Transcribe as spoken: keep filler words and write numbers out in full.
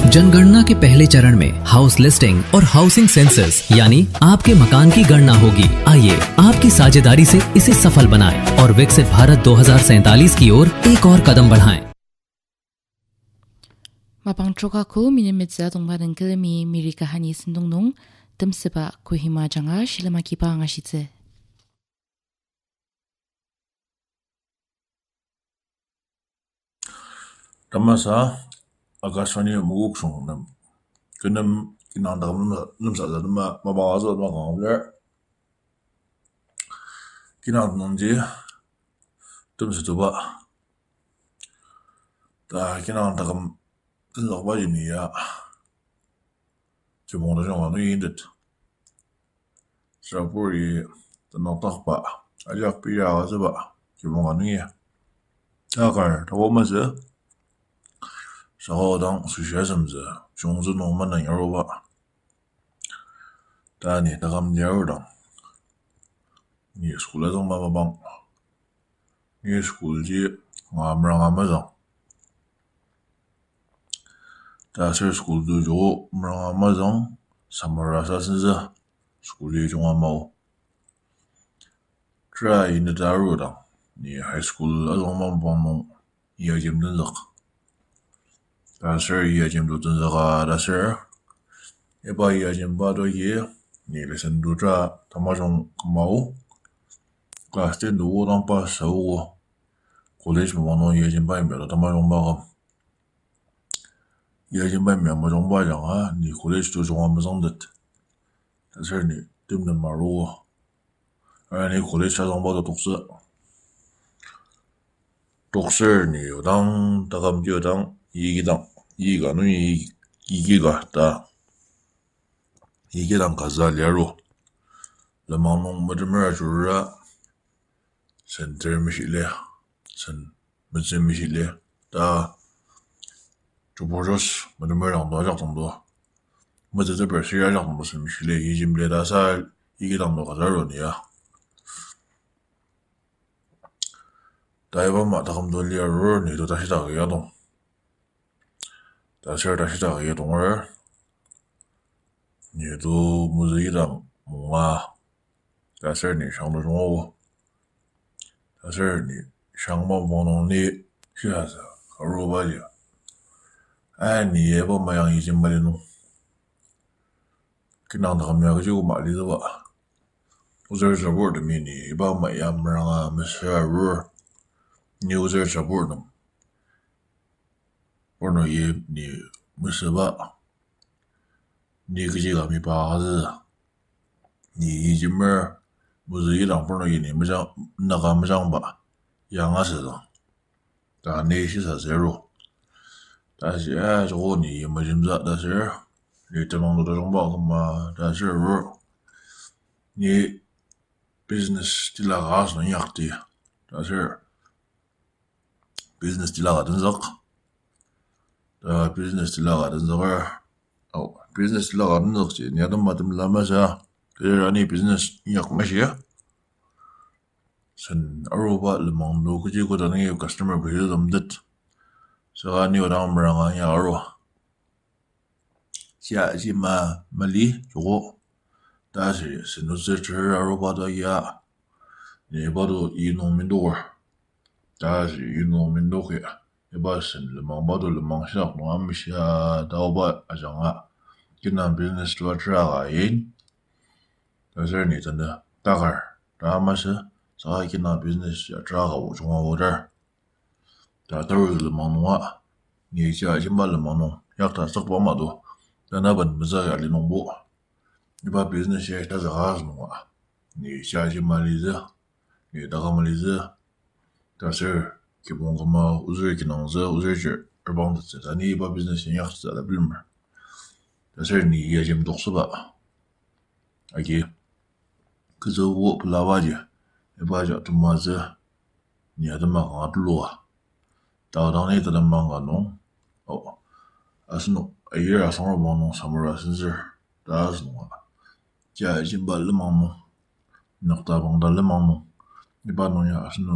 जनगणना के पहले चरण में हाउस लिस्टिंग और हाउसिंग सेंसस यानी आपके मकान की गणना होगी। आइए आपकी साझेदारी से इसे सफल बनाएं और विकसित भारत दो हज़ार सैंतालीस की ओर एक और कदम बढ़ाएं। Mapang troka ko minimitsa tong badang kelemi mirika hani sindong nong temseba ko hima janga shilama kipa nga shitse. Tamasa akaswani muguk sung nam kunam kinanda nam nam sa da ma ma ba zo ma ga le kinanda nam ji tumse to ba da kinanda kam tin lo ba ni ya就梦到让我弄印的这不里的那大吧而且比较是吧就梦到弄呀大概他我们是然后当数学什么子总之弄们能有吧但你他们有的你school了中爸爸帮你 school 去我们让俺们上但是 school 都就我们让俺们上什么人啥甚至 school 里中俺们这一年加入的你 high school 了中们帮忙也就真是但是也就真是个但是也把也就把这些你的深度这他妈种毛个深度当把手我过来什么往也就把秒他妈种把个也就把秒么种把讲啊你过来就种我们上的但是你对不对马路而你过来车上把的读书读书你有当大概就当一个当一个那一一个的一个当开始列入那么弄么这么就是甚至没系列甚没真没系列的就不说是么这么让多少这么多么在这边是要让多什么系列已经没得啥一个当多开始了你啊大把嘛他们都列入你都在这个活动但是但是这个动儿你都不是一张梦啊但是你上的中午但是你上班不能力确实很弱吧的哎你也不么样已经没得弄跟那他们个就买的吧我这是不的迷你把买呀么让啊没事入你有这是不的不能也你没事吧你个这个没把子你已经没不是一张不能也你没上那个没上吧样啊是的但你是啥子入但是哎这个你没什么但是你这么多的中报嘛但是入你 business 的那个是能样的但是 business 的那个真是呃 business 的那个真是哦 business 的那个真是你都没得那么啥可是你 business 也没些sen aruba lemang do kuji ko dan ngi customer bi dum dit so ani ora mranga ya aro sia ji ma mali jo da shi sen no zhe zhe aruba da ya ni ba do yi no min do da shi yi no min do ke e ba sen lemang ba do lemang sha no am sha da ba a jang a kina business to tra ga yin da shi ni zhen de da ga da ma shi啥一那 business 也这个我中国我这儿，但都是冷忙弄啊，你家已经把冷忙弄，要他十八嘛多，但那本不是要你弄不，你把 business 也他是啥子弄啊？你家已经买例子，你大概买例子，但是基本上嘛，我这个能子，我这是二帮子，但你把 business 也是在不里面，但是你也就没读书吧？而且，可是我不拉瓦的。一把叫他妈子，你还他妈干多啊？到当你他妈干弄，哦，还是弄，哎呀，上了帮弄，上不了甚至，但是弄啊，家已经把了忙弄，那大帮的了忙弄，你把弄呀是弄。